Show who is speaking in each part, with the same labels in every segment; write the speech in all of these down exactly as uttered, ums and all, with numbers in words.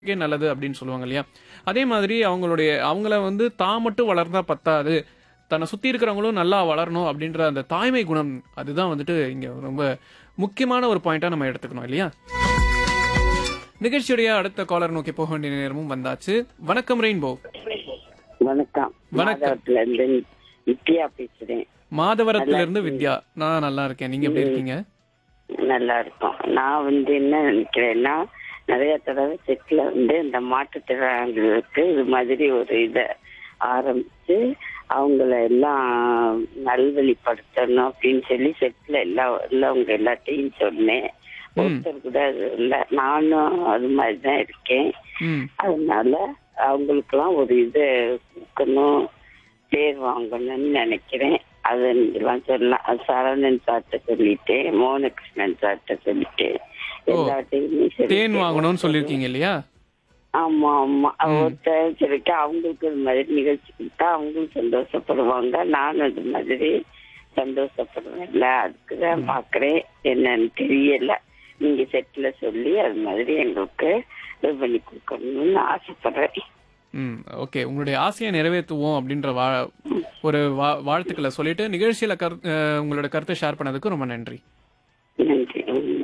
Speaker 1: க்கே நல்லது அப்படின்னு சொல்லுவாங்க இல்லையா? அதே மாதிரி அவங்களுடைய அவங்கள வந்து தான் மட்டும் வளர்ந்தா பத்தாது. தன்னை சுத்தி இருக்கிறவங்களும் நல்லா வளரணும் அப்படின்ற அந்த தாய்மை குணம், அதுதான் வந்துட்டு இங்க ரொம்ப முக்கியமான ஒரு பாயிண்ட்டா நம்ம எடுத்துக்கணும் இல்லையா? நிகழ்ச்சியுடைய அடுத்த காலர் நோக்கி போக வேண்டிய நேரமும் வந்தாச்சு. வணக்கம் ரெயின்போ.
Speaker 2: வணக்கம்.
Speaker 1: வணக்கம்.
Speaker 2: மாதவரத்துல இருந்து வித்யா பேசுறேன்.
Speaker 1: மாதவரத்திலிருந்து வித்யா. நான் நல்லா இருக்கேன். நீங்க எப்படி இருக்கீங்க?
Speaker 2: நல்லா இருக்கும். நான் வந்து என்ன நினைக்கிறேன்னா, நிறைய தடவை செட்ல வந்து இந்த மாற்றுத்திறனாளிகளுக்கு இது மாதிரி ஒரு இதை ஆரம்பிச்சு அவங்கள எல்லாம் நல்வழிப்படுத்தணும் அப்படின்னு சொல்லி செட்ல எல்லா உள்ளவங்க எல்லாத்தையும் சொன்னேன். ஒருத்தர் கூட அது இல்லை. நானும் அது மாதிரிதான் இருக்கேன்.
Speaker 1: ம்.
Speaker 2: அதனால அவங்களுக்கெல்லாம் ஒரு இது கொடுக்கணும், பேர் வாங்கணும்னு நினைக்கிறேன். அதை நீங்கெல்லாம் சொல்லலாம். அது சரவணன் சார்ட்ட சொல்லிட்டேன், மோகனகிருஷ்ணன் சார்ட்ட சொல்லிட்டேன்,
Speaker 1: ஓ,
Speaker 2: எல்லாத்தையுமே
Speaker 1: தேன்
Speaker 2: சொல்லிட்டேன்.
Speaker 1: வாங்கணும்னு சொல்லியிருக்கீங்க இல்லையா?
Speaker 2: ஆமா ஆமா.
Speaker 1: ம்.
Speaker 2: ஒருத்தர் சொல்லிட்டு அவங்களுக்கு இது மாதிரி நிகழ்ச்சி கொடுத்தா அவங்களும் சந்தோஷப்படுவாங்க, நானும் அது மாதிரி சந்தோஷப்படுவேன்ல. அதுக்குதான் பாக்குறேன். என்னன்னு தெரியல. நீங்க செட்ல சொல்லி அது மாதிரி எங்களுக்கு இது பண்ணி கொடுக்கணும்னு ஆசைப்படுறேன்.
Speaker 1: ம். ஓகே. உங்களுடைய ஆசையை நிறைவேற்றுவோம் அப்படின்ற வா ஒரு வா வாழ்த்துக்களை சொல்லிட்டு நிகழ்ச்சியில கரு அஹ் உங்களோட கருத்தை ஷேர் பண்ணதுக்கு ரொம்ப நன்றி.
Speaker 2: நன்றி. ம்.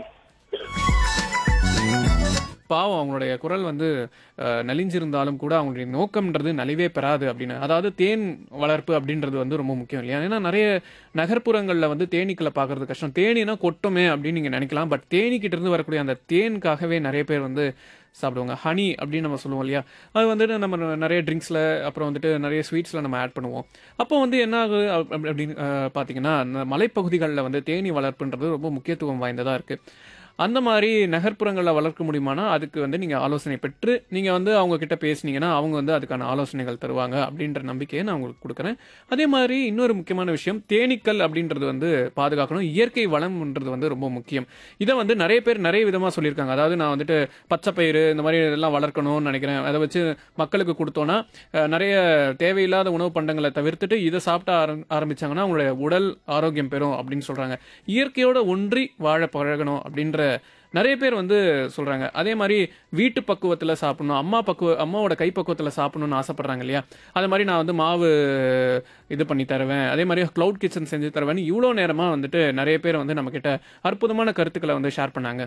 Speaker 1: பாவம் அவங்களுடைய குரல் வந்து அஹ், நலிஞ்சிருந்தாலும் கூட அவங்களுடைய நோக்கம்ன்றது நலிவே பெறாது அப்படின்னு. அதாவது தேன் வளர்ப்பு அப்படின்றது வந்து ரொம்ப முக்கியம் இல்லையா? ஏன்னா நிறைய நகர்ப்புறங்களில் வந்து தேனீக்களை பார்க்கறது கஷ்டம். தேனீனா கொட்டுமே அப்படின்னு நீங்கள் நினைக்கலாம். பட் தேனீக்கிட்ட இருந்து வரக்கூடிய அந்த தேனுக்காகவே நிறைய பேர் வந்து சாப்பிடுவாங்க. ஹனி அப்படின்னு நம்ம சொல்லுவோம் இல்லையா? அது வந்துட்டு நம்ம நிறைய ட்ரிங்க்ஸில், அப்புறம் வந்துட்டு நிறைய ஸ்வீட்ஸில் நம்ம ஆட் பண்ணுவோம். அப்போ வந்து என்ன ஆகுது அப்~ அப்~ அப்படின்னு அஹ், பார்த்தீங்கன்னா, அந்த மலைப்பகுதிகளில் வந்து தேனீ வளர்ப்புன்றது ரொம்ப முக்கியத்துவம் வாய்ந்ததாக இருக்குது. அந்த மாதிரி நகர்ப்புறங்களில் வளர்க்க முடியுமானா அதுக்கு வந்து நீங்கள் ஆலோசனை பெற்று நீங்கள் வந்து அவங்க கிட்ட பேசுனீங்கன்னா அவங்க வந்து அதுக்கான ஆலோசனைகள் தருவாங்க அப்படின்ற நம்பிக்கையை நான் உங்களுக்கு கொடுக்குறேன். அதே மாதிரி இன்னொரு முக்கியமான விஷயம், தேனீக்கள் அப்படின்றது வந்து பாதுகாக்கணும். இயற்கை வளம்ன்றது வந்து ரொம்ப முக்கியம். இதை வந்து நிறைய பேர் நிறைய விதமாக சொல்லியிருக்காங்க. அதாவது நான் வந்துட்டு பச்சைப்பயிறு இந்த மாதிரி இதெல்லாம் வளர்க்கணும்னு நினைக்கிறேன், அதை வச்சு மக்களுக்கு கொடுத்தோன்னா அஹ், நிறைய தேவையில்லாத உணவு பண்டங்களை தவிர்த்துட்டு இதை சாப்பிட ஆரம் ஆரம்பிச்சாங்கன்னா அவங்களுடைய உடல் ஆரோக்கியம் பெறும் அப்படின்னு சொல்கிறாங்க. இயற்கையோட ஒன்றி வாழ பழகணும் அப்படின்ற நிறைய பேர் வந்து சொல்றாங்க. அதே மாதிரி வீட்டு பக்குவத்தில் சாப்பிடணும், அம்மா பக்குவ அம்மாவோட கை பக்குவத்தில் சாப்பிடணும்னு ஆசைப்படுறாங்க இல்லையா? அது மாதிரி நான் வந்து மாவு இது பண்ணி தருவேன், அதே மாதிரி க்ளவுட் கிச்சன் செஞ்சு தருவேன். இவ்வளோ நேரமாக வந்துட்டு நிறைய பேர் வந்து நம்ம கிட்ட அற்புதமான கருத்துக்களை வந்து ஷேர் பண்ணாங்க.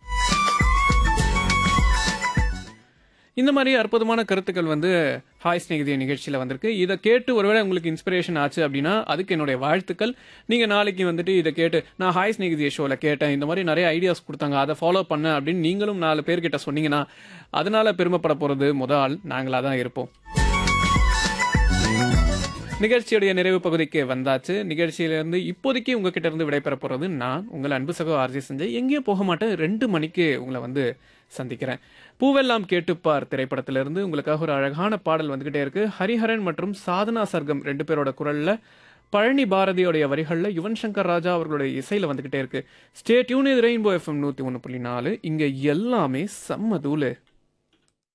Speaker 1: இந்த மாதிரி அற்புதமான கருத்துக்கள் வந்து ஹாய் ஸ்நேகிதிய நிகழ்ச்சியில் வந்திருக்கு. இதை கேட்டு ஒருவேளை உங்களுக்கு இன்ஸ்பிரேஷன் ஆச்சு அப்படின்னா அதுக்கு என்னுடைய வாழ்த்துக்கள். நீங்கள் நாளைக்கு வந்துட்டு இதை கேட்டு நான் ஹாய் ஸ்நேகிதிய ஷோவில் கேட்டேன், இந்த மாதிரி நிறைய ஐடியாஸ் கொடுத்தாங்க, அதை ஃபாலோ பண்ண அப்படின்னு நீங்களும் நாலு பேர்கிட்ட சொன்னீங்கன்னா அதனால பெருமைப்பட போகிறது முதல் ஆள் நாங்களாக தான் இருப்போம். நிகழ்ச்சியுடைய நிறைவு பகுதிக்கு வந்தாச்சு. நிகழ்ச்சியிலிருந்து இப்போதைக்கு உங்ககிட்ட இருந்து விடைபெற போகிறது நான் உங்கள் அன்பு சகோ ஆர்ஜி சஞ்சய். எங்கேயும் போக மாட்டேன். ரெண்டு மணிக்கு உங்களை வந்து சந்திக்கிறேன். பூவெல்லாம் கேட்டுப்பார் திரைப்படத்திலிருந்து உங்களுக்காக ஒரு அழகான பாடல் வந்துகிட்டே இருக்கு. ஹரிஹரன் மற்றும் சாதனா சர்க்கம் ரெண்டு பேரோட குரல்ல, பழனி பாரதியோடைய வரிகளில் யுவன் சங்கர் ராஜா அவர்களுடைய இசையில் வந்துகிட்டே இருக்கு. Stay tune. இது ரெயின்போ எஃப்எம் நூற்றி ஒன்று புள்ளி நாலு. இங்கே எல்லாமே செம்ம தூளு.